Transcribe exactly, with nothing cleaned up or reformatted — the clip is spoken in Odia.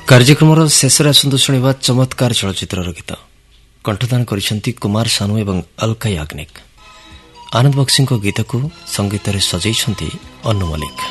କାର୍ଯ୍ୟକ୍ରମର ଶେଷରେ ଆସନ୍ତୁ ଶୁଣିବା ଚମତ୍କାର ଚଳଚ୍ଚିତ୍ରର ଗୀତ। କଣ୍ଠଦାନ କରିଛନ୍ତି କୁମାର ସାନୁ ଏବଂ ଅଲକା ୟାଗ୍ନିକ। ଆନନ୍ଦ ବକ୍ସିଙ୍କ ଗୀତକୁ ସଙ୍ଗୀତରେ ସଜେଇଛନ୍ତି ଅନୁ ମଲ୍ଲିକ।